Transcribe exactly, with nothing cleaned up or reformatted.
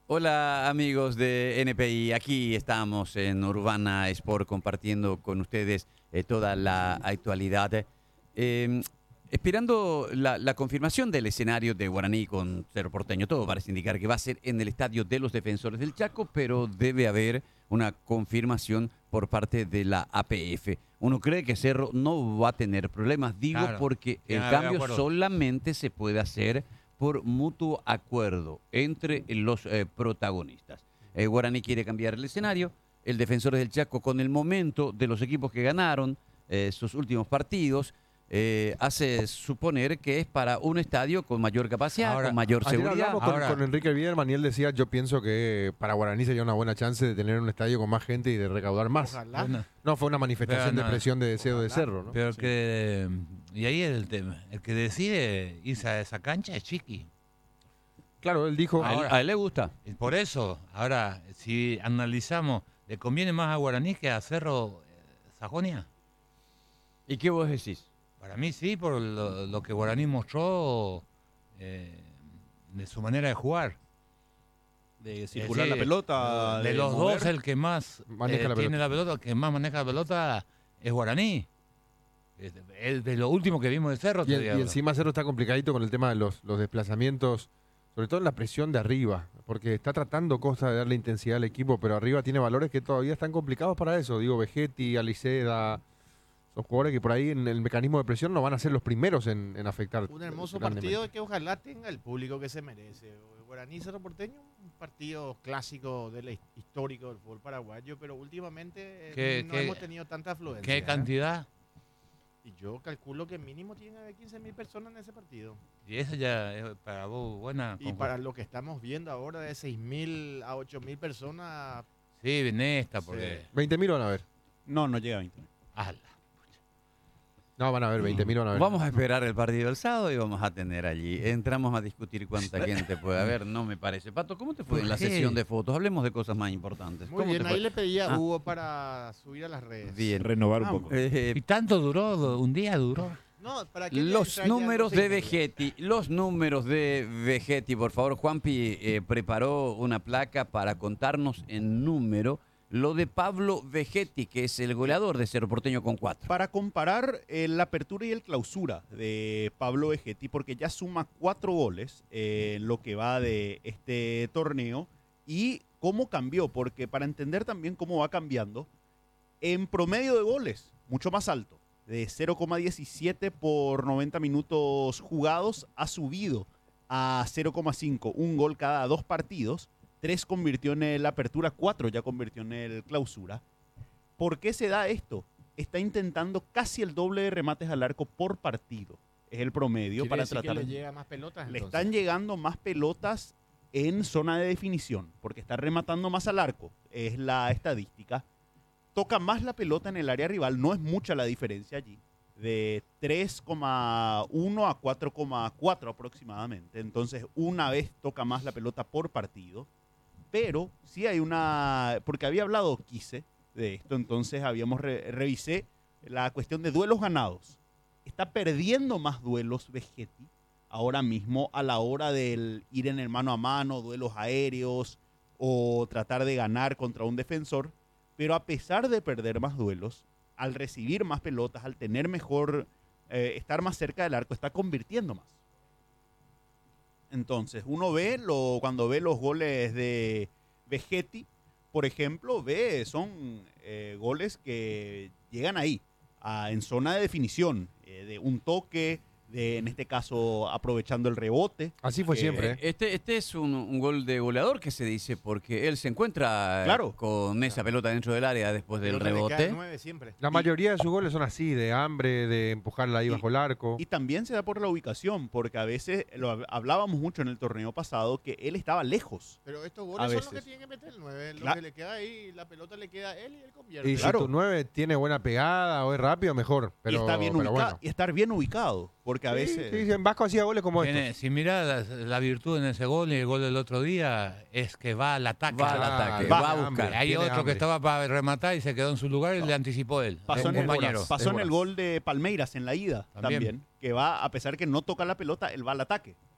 Hola amigos de N P I, aquí estamos en Urbana Sport compartiendo con ustedes eh, toda la actualidad. Eh, esperando la, la confirmación del escenario de Guaraní con Cerro Porteño. Todo parece indicar que va a ser en el estadio de los Defensores del Chaco, pero debe haber una confirmación por parte de la A P F. Uno cree que Cerro no va a tener problemas, digo, Claro. porque el Ya, de cambio acuerdo. solamente se puede hacer por mutuo acuerdo entre los eh, protagonistas. Eh, Guaraní quiere cambiar el escenario, el Defensores del Chaco con el momento de los equipos que ganaron eh, sus últimos partidos, eh, hace suponer que es para un estadio con mayor capacidad, Ahora, con mayor Ayer seguridad. hablamos con, Ahora- con Enrique Biederman y él decía, yo pienso que para Guaraní sería una buena chance de tener un estadio con más gente y de recaudar más. Ojalá. Bueno, No, fue una manifestación Pero de no, presión de deseo de ojalá. Cerro, ¿no? pero que. Y ahí el tema. El que decide irse a esa cancha es Chiqui. Claro, él dijo, A él, Ahora- a él le gusta. Y por eso, ahora, si analizamos, ¿le conviene más a Guaraní que a Cerro eh, Sajonia? ¿Y qué vos decís? Para mí sí, por lo, lo que Guaraní mostró eh, de su manera de jugar. De circular Sí, la pelota. De, los mover. dos, el que más Maneja eh, la tiene pelota. la pelota, el que más maneja la pelota es Guaraní. Es de, es de lo último que vimos de Cerro. y, te el- digo. y encima Cerro está complicadito con el tema de los, los desplazamientos, sobre todo en la presión de arriba, porque está tratando cosas de darle intensidad al equipo, pero arriba tiene valores que todavía están complicados para eso. Digo, Vegetti, Aliceda, son jugadores que por ahí en el mecanismo de presión no van a ser los primeros en, en afectar. Un hermoso grandemente. partido que ojalá tenga el público que se merece. Guaraní Cerro Porteño, un partido clásico del his- histórico del fútbol paraguayo, pero últimamente eh, ¿Qué- no qué- hemos tenido tanta afluencia. ¿Qué ¿eh? cantidad? Y yo calculo que mínimo tiene de quince mil personas en ese partido. Y eso ya es para vos buena. Y para lo que estamos viendo ahora de seis mil a ocho mil personas, Sí, Benesta, porque. veinte mil van a ver. No, no llega a veinte. Ala. No, van a ver, veinte mil van a ver. Vamos a esperar el partido del sábado y vamos a tener allí. Entramos a discutir cuánta gente puede haber, no me parece. Pato, ¿cómo te fue en la ¿Por qué? sesión de fotos? Hablemos de cosas más importantes. muy ¿Cómo bien, te fue? ahí le pedí a Ah. Hugo para subir a las redes. Bien. Renovar un Ah, poco. Eh, ¿Y tanto duró? ¿Un día duró? No, ¿para qué Los extraña números los de seis meses? Vegetti, los números de Vegetti, por favor, Juanpi eh, preparó una placa para contarnos en número lo de Pablo Vegetti, que es el goleador de Cerro Porteño con cuatro. Para comparar eh, la apertura y el clausura de Pablo Vegetti, porque ya suma cuatro goles eh, en lo que va de este torneo y cómo cambió, porque para entender también cómo va cambiando, en promedio de goles, mucho más alto, de cero coma diecisiete por noventa minutos jugados, ha subido a cero coma cinco, un gol cada dos partidos. Tres convirtió en el apertura, cuatro ya convirtió en el clausura. ¿Por qué se da esto? Está intentando casi el doble de remates al arco por partido. Es el promedio Quiere para decir que tratar. le llega más pelotas. Le entonces. están llegando más pelotas en zona de definición, porque está rematando más al arco. Es la estadística. Toca más la pelota en el área rival, no es mucha la diferencia allí, de tres coma uno a cuatro coma cuatro aproximadamente. Entonces, una vez toca más la pelota por partido. Pero sí hay una, porque había hablado Quise de esto, entonces habíamos re- revisé la cuestión de duelos ganados. Está perdiendo más duelos Vegetti ahora mismo a la hora del ir en el mano a mano, duelos aéreos o tratar de ganar contra un defensor, pero a pesar de perder más duelos, al recibir más pelotas, al tener mejor, eh, estar más cerca del arco, está convirtiendo más. Entonces, uno ve, lo, cuando ve los goles de Vegetti, por ejemplo, ve, son eh, goles que llegan ahí, a- en zona de definición, eh, de un toque, de, en este caso, aprovechando el rebote. Así fue Eh, siempre. ¿eh? Este, este es un, un gol de goleador que se dice porque él se encuentra eh, Claro. con esa pelota dentro del área después del Pelota le cae rebote. nueve siempre. La mayoría de sus goles son así, de hambre, de empujarla ahí Y- bajo el arco. Y también se da por la ubicación, porque a veces, lo hab- hablábamos mucho en el torneo pasado, que él estaba lejos. Pero estos A goles son los veces. que tiene que meter el nueve. Lo Cla- que le queda ahí, la pelota le queda a él y él convierte. Y claro. si tu nueve tiene buena pegada o es rápido, mejor. Pero, y, está bien pero ubicado, bueno. y estar bien ubicado, porque a Sí, veces... sí, en Vasco hacía goles como Tiene- estos. si mirás la, la virtud en ese gol y el gol del otro día, es que va al ataque. Va al Claro, ataque, tiene va a hambre, buscar. Hay tiene otro hambre. que estaba para rematar y se quedó en su lugar y le anticipó él. Pasó, un en el, compañero. voraz. pasó en el voraz. gol de Palmeiras en la ida También. también. que va, a pesar que no toca la pelota, él va al ataque.